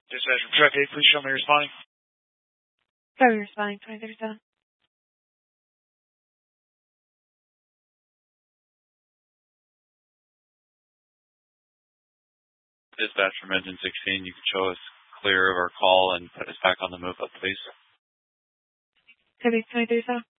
Dispatch from Truck 8, please show me responding. Copy, responding 2037. Dispatch from Engine 16, you can show us clear of our call and put us back on the move up, please. Copy, 2037.